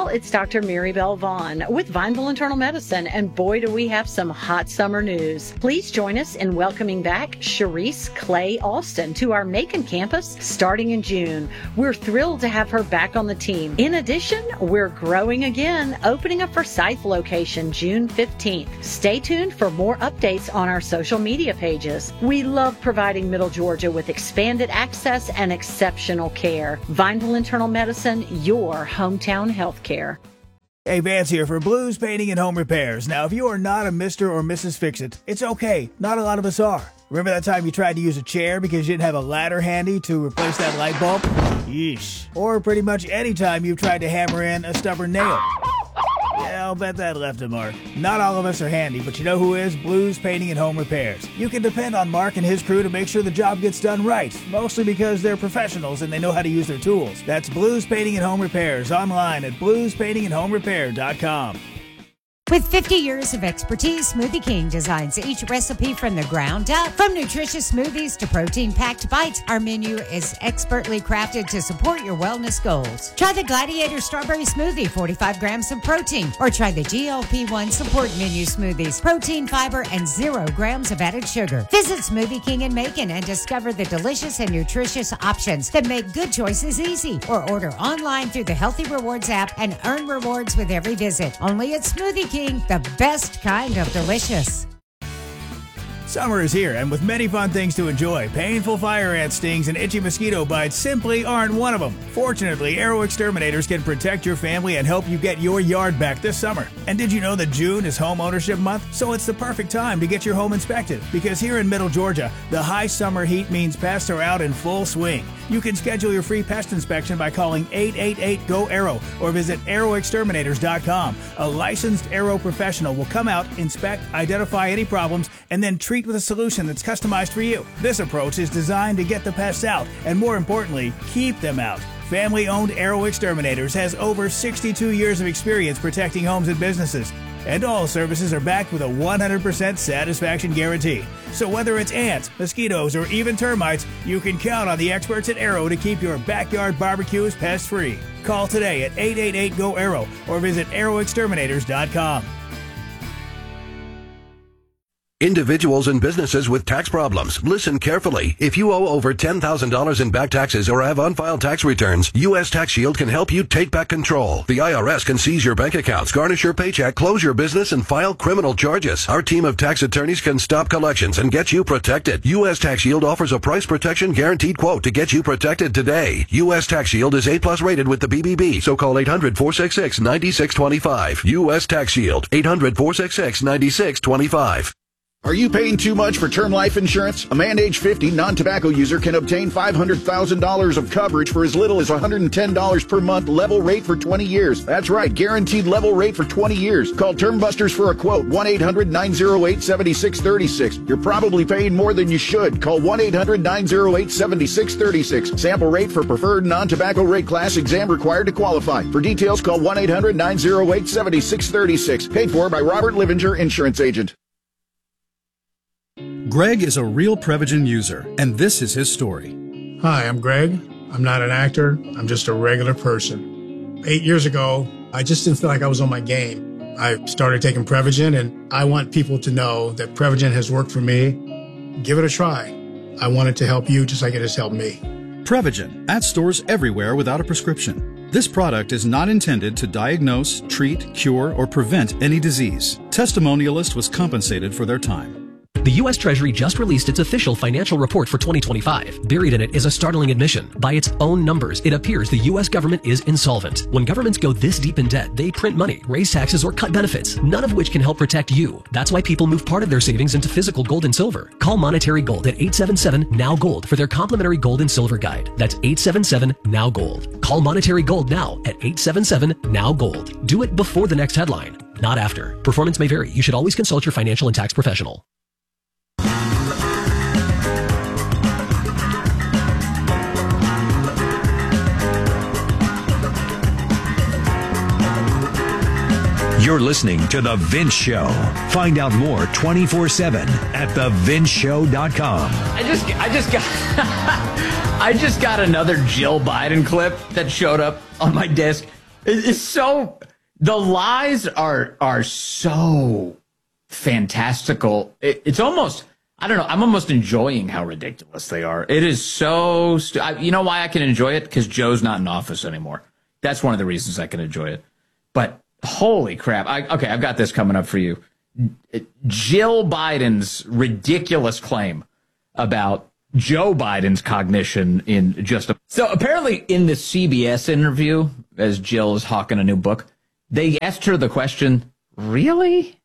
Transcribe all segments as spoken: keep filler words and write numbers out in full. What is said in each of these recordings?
all, it's Doctor Mary Bell Vaughn with Vineville Internal Medicine, and boy, do we have some hot summer news. Please join us in welcoming back Sharice Clay Austin to our Macon campus starting in June. We're thrilled to have her back on the team. In addition, we're growing again, opening a Forsyth location June fifteenth. Stay tuned for more updates on our social media pages. We love providing Middle Georgia with expanded access and exceptional care. Vineville Internal Medicine, your hometown health care. Hey, Vance here for Blues Painting and Home Repairs. Now, if you are not a Mister or Missus Fix-It, it's okay. Not a lot of us are. Remember that time you tried to use a chair because you didn't have a ladder handy to replace that light bulb? Yeesh. Or pretty much any time you've tried to hammer in a stubborn nail. Yeah, I'll bet that left a mark. Not all of us are handy, but you know who is? Blues Painting and Home Repairs. You can depend on Mark and his crew to make sure the job gets done right, mostly because they're professionals and they know how to use their tools. That's Blues Painting and Home Repairs, online at blues painting and home repair dot com. With fifty years of expertise, Smoothie King designs each recipe from the ground up. From nutritious smoothies to protein-packed bites, our menu is expertly crafted to support your wellness goals. Try the Gladiator Strawberry Smoothie, forty-five grams of protein, or try the G L P one Support Menu Smoothies, protein, fiber, and zero grams of added sugar. Visit Smoothie King in Macon and discover the delicious and nutritious options that make good choices easy. Or order online through the Healthy Rewards app and earn rewards with every visit. Only at Smoothie King. The best kind of delicious. Summer is here, and with many fun things to enjoy, painful fire ant stings and itchy mosquito bites simply aren't one of them. Fortunately, Arrow Exterminators can protect your family and help you get your yard back this summer. And did you know that June is Home Ownership Month? So it's the perfect time to get your home inspected, because here in Middle Georgia, the high summer heat means pests are out in full swing. You can schedule your free pest inspection by calling eight eight eight, G O, ARROW or visit arrow exterminators dot com. A licensed Arrow professional will come out, inspect, identify any problems, and then treat with a solution that's customized for you. This approach is designed to get the pests out and, more importantly, keep them out. Family-owned Arrow Exterminators has over sixty-two years of experience protecting homes and businesses. And all services are backed with a one hundred percent satisfaction guarantee. So whether it's ants, mosquitoes, or even termites, you can count on the experts at Arrow to keep your backyard barbecues pest-free. Call today at eight eight eight, G O, ARROW or visit arrow exterminators dot com. Individuals and businesses with tax problems, listen carefully. If you owe over ten thousand dollars in back taxes or have unfiled tax returns, U S Tax Shield can help you take back control. The I R S can seize your bank accounts, garnish your paycheck, close your business, and file criminal charges. Our team of tax attorneys can stop collections and get you protected. U S Tax Shield offers a price protection guaranteed quote to get you protected today. U S Tax Shield is A plus rated with the B B B, so call eight hundred, four six six, nine six two five. U S Tax Shield, eight hundred, four six six, nine six two five. Are you paying too much for term life insurance? A man age fifty non-tobacco user can obtain five hundred thousand dollars of coverage for as little as one hundred ten dollars per month, level rate for twenty years. That's right, guaranteed level rate for twenty years. Call Term Busters for a quote, one eight hundred, nine oh eight, seven six three six. You're probably paying more than you should. Call one eight hundred, nine oh eight, seven six three six. Sample rate for preferred non-tobacco rate class, exam required to qualify. For details, call one eight hundred, nine oh eight, seven six three six. Paid for by Robert Livinger, Insurance Agent. Greg is a real Prevagen user, and this is his story. Hi, I'm Greg. I'm not an actor. I'm just a regular person. Eight years ago, I just didn't feel like I was on my game. I started taking Prevagen, and I want people to know that Prevagen has worked for me. Give it a try. I want it to help you just like it has helped me. Prevagen, at stores everywhere without a prescription. This product is not intended to diagnose, treat, cure, or prevent any disease. Testimonialist was compensated for their time. The U S Treasury just released its official financial report for twenty twenty-five. Buried in it is a startling admission. By its own numbers, it appears the U S government is insolvent. When governments go this deep in debt, they print money, raise taxes, or cut benefits, none of which can help protect you. That's why people move part of their savings into physical gold and silver. Call Monetary Gold at eight seven seven, N O W, GOLD for their complimentary gold and silver guide. That's eight seven seven, N O W, GOLD. Call Monetary Gold now at eight seven seven, N O W, GOLD. Do it before the next headline, not after. Performance may vary. You should always consult your financial and tax professional. You're listening to The Vince Show. Find out more twenty-four seven at the vince show dot com. I just, I just got, I just got another Jill Biden clip that showed up on my desk It's so the lies are are so fantastical. It, it's almost I don't know. I'm almost enjoying how ridiculous they are. It is so. Stu- I, you know why I can enjoy it? Because Joe's not in office anymore. That's one of the reasons I can enjoy it. But holy crap! I, okay, I've got this coming up for you. Jill Biden's ridiculous claim about Joe Biden's cognition in just a... So apparently in the C B S interview, as Jill is hawking a new book, they asked her the question, really?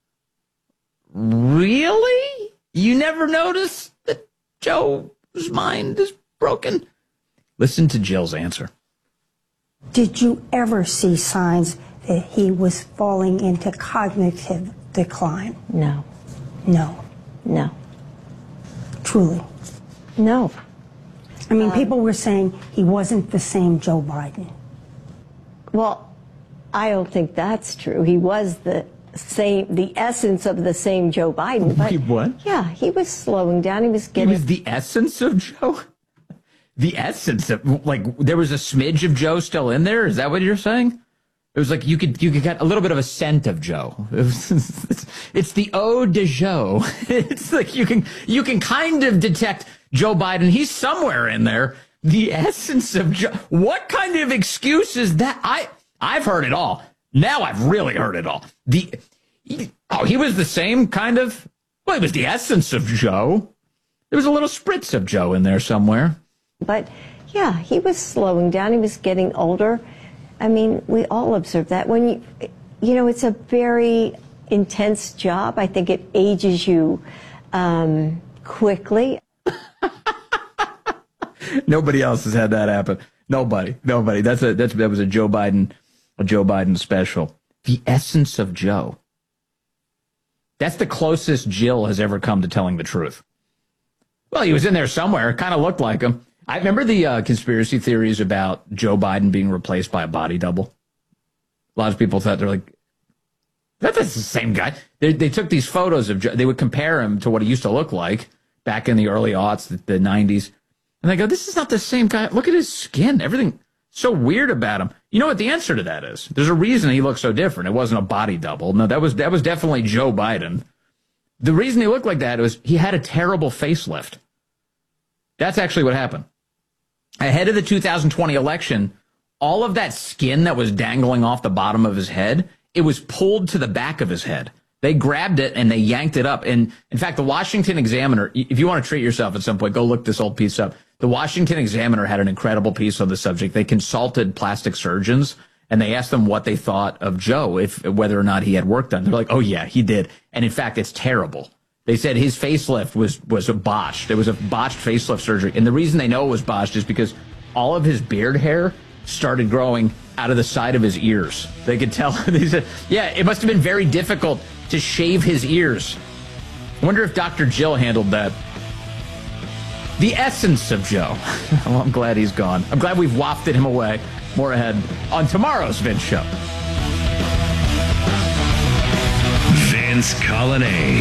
Really? You never noticed that Joe's mind is broken? Listen to Jill's answer. Did you ever see signs that he was falling into cognitive decline? No. No. No. Truly? No. I mean, Uh, people were saying he wasn't the same Joe Biden. Well, I don't think that's true. He was the same, the essence of the same Joe Biden. But Wait, what? yeah, he was slowing down. He was getting... He was the essence of Joe? The essence of, like, there was a smidge of Joe still in there? Is that what you're saying? It was like you could you could get a little bit of a scent of Joe. It was, it's, it's the eau de Joe. It's like you can you can kind of detect Joe Biden. He's somewhere in there. The essence of Joe. What kind of excuse is that? I I've heard it all. Now I've really heard it all. The he, oh he was the same kind of. Well, it was the essence of Joe. There was a little spritz of Joe in there somewhere. But yeah, he was slowing down. He was getting older. I mean, we all observe that. When you, you know, it's a very intense job. I think it ages you um, quickly. Nobody else has had that happen. Nobody, nobody. That's a that's that was a Joe Biden, a Joe Biden special. The essence of Joe. That's the closest Jill has ever come to telling the truth. Well, he was in there somewhere. It kind of looked like him. I remember the uh, conspiracy theories about Joe Biden being replaced by a body double. A lot of people thought they're like, that's the same guy. They, they took these photos of Joe. They would compare him to what he used to look like back in the early aughts, the, the nineties. And they go, this is not the same guy. Look at his skin. Everything so weird about him. You know what the answer to that is? There's a reason he looks so different. It wasn't a body double. No, that was that was definitely Joe Biden. The reason he looked like that was he had a terrible facelift. That's actually what happened. Ahead of the two thousand twenty election, all of that skin that was dangling off the bottom of his head, it was pulled to the back of his head. They grabbed it and they yanked it up. And in fact, the Washington Examiner, if you want to treat yourself at some point, go look this old piece up. The Washington Examiner had an incredible piece on the subject. They consulted plastic surgeons and they asked them what they thought of Joe, if whether or not he had work done. They're like, oh yeah, he did. And in fact, it's terrible. They said his facelift was, was a botched. It was a botched facelift surgery. And the reason they know it was botched is because all of his beard hair started growing out of the side of his ears. They could tell. They said, yeah, it must have been very difficult to shave his ears. I wonder if Doctor Jill handled that. The essence of Joe. Well, I'm glad he's gone. I'm glad we've wafted him away. More ahead on tomorrow's Vince Show. Vince Colonnade.